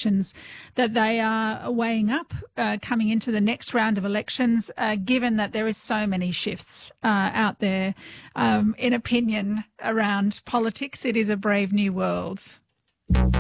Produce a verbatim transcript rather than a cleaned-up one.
options that they are weighing up uh, coming into the next round of elections, uh, given that there is so many shifts uh, out there um, in opinion around politics. It is a brave new world.